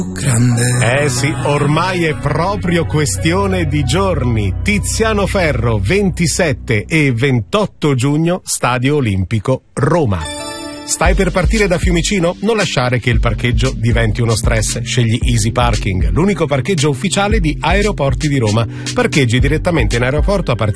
grande. Sì, ormai è proprio questione di giorni. Tiziano Ferro, 27 e 28 giugno, Stadio Olimpico, Roma. Stai per partire da Fiumicino? Non lasciare che il parcheggio diventi uno stress. Scegli Easy Parking, l'unico parcheggio ufficiale di Aeroporti di Roma. Parcheggi direttamente in aeroporto a partire